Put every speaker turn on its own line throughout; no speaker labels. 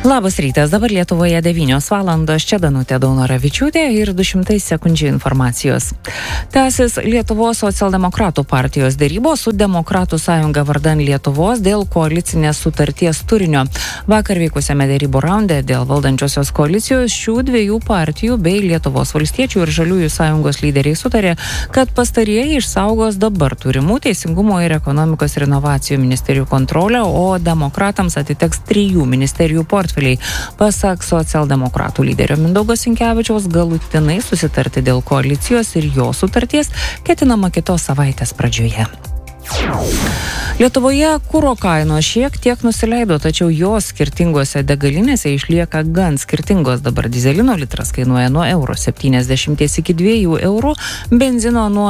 Labas rytas, dabar Lietuvoje 9 valandos, čia Danutė Daunoravičiūtė ir 200 sekundžių informacijos. Tęsis Lietuvos socialdemokratų partijos dėrybos su Demokratų sąjunga vardan Lietuvos dėl koalicinės sutarties turinio. Vakar vykusiame dėrybų raunde dėl valdančiosios koalicijos šių dviejų partijų bei Lietuvos valstiečių ir žaliųjų sąjungos lyderiai sutarė, kad pastarieji išsaugos dabar turimų teisingumo ir ekonomikos ir inovacijų ministerijų kontrolę, o demokratams atiteks 3 ministerijų portfeliai. Pasak socialdemokratų lyderio Mindaugo Sinkevičiaus, galutinai susitarti dėl koalicijos ir jo sutarties ketinama kitos savaitės pradžioje. Lietuvoje kuro kainos šiek tiek nusileido, tačiau jos skirtingose degalinėse išlieka gan skirtingos. Dabar dyzelino litras kainuoja nuo €70 iki €2, benzino nuo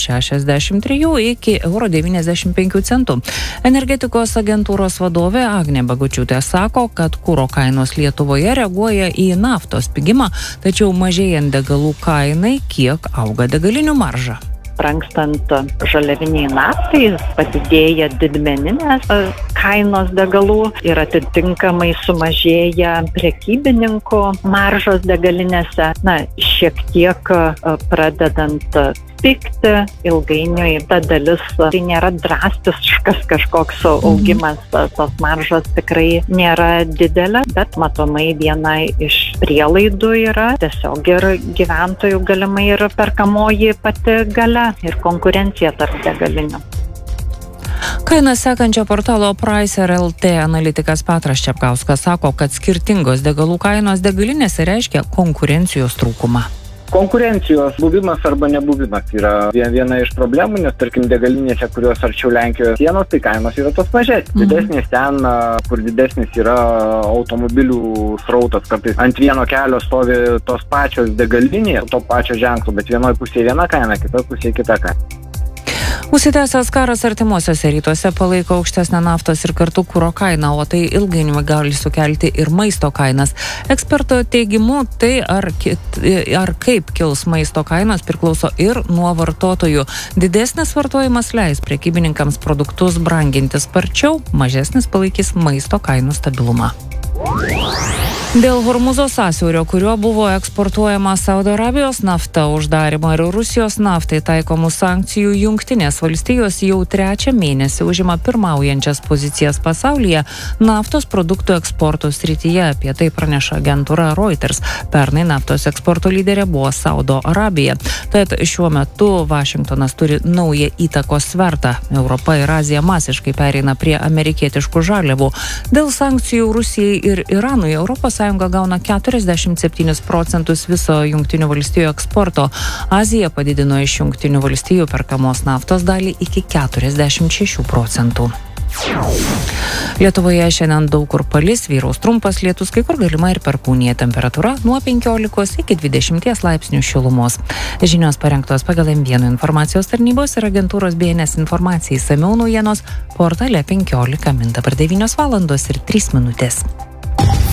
€63 iki €95. Energetikos agentūros vadovė Agnė Bagučiūtė sako, kad kuro kainos Lietuvoje reaguoja į naftos pigimą, tačiau mažėjant degalų kainai kiek auga degalinių marža.
Brangstant žaliaviniai naftai padidėja didmeninės kainos degalų ir atitinkamai sumažėja prekybininkų maržos degalinėse. Šiek tiek pradedant pigti, ilgainiui ta dalis, tai nėra drastiškas kažkoks augimas, tos maržos tikrai nėra didelė, bet matomai viena iš prielaidų yra tiesiog ir gyventojų galimai ir perkamoji pati galia ir konkurencija tarp degalinių.
Kainą sekančio portalo Pricer LT analitikas Petras Čepkauskas sako, kad skirtingos degalų kainos degalinėse reiškia konkurencijos trūkumą.
Konkurencijos buvimas arba nebuvimas yra viena iš problemų, nes tarkim degalinėse, kurios arčiau Lenkijos sienos, tai kainos yra tos mažesnės. Didesnės ten, kur didesnis yra automobilių srautas, kartais ant vieno kelio stovi tos pačios degalinės, to pačio ženklo, bet vienoje pusėje viena kaina, kitoje pusėje kita kaina.
Užsitęsęs karas artimuosiuose rytuose palaiko aukštesnę naftos ir kartu kuro kainą, o tai ilgainiui gali sukelti ir maisto kainas. Eksperto teigimu, tai ar kaip kils maisto kainos priklauso ir nuo vartotojų. Didesnis vartojimas leis prekybininkams produktus branginti sparčiau, mažesnis palaikys maisto kainų stabilumą. Dėl Hormuzo sąsiaurio, kuriuo buvo eksportuojama Saudo Arabijos nafta, uždarimo ir Rusijos naftai taikomų sankcijų, Jungtinės valstijos jau 3 mėnesį užima pirmaujančias pozicijas pasaulyje naftos produktų eksporto srityje. Apie tai praneša agentūra Reuters. Pernai naftos eksporto lyderė buvo Saudo Arabija. Tad šiuo metu Vašingtonas turi naują įtakos svertą. Europa ir Azija masiškai pereina prie amerikietiškų žaliavų. Dėl sankcijų Rusijai ir Iranui Europos Sąjunga gauna 47 procentus viso Jungtinių valstijų eksporto. Azija padidino iš Jungtinių valstijų perkamos naftos dalį iki 46 procentų. Lietuvoje šiandien daug kur palis, vyraus trumpas lietus, kai kur galima ir perkūnija, temperatūra nuo 15 iki 20 laipsnių šilumos. Žinios parengtos pagal M1 informacijos tarnybos ir agentūros BNS informacijai. Išsamiau naujienos portale 15 min. Dabar 9 valandos ir 3 minutės.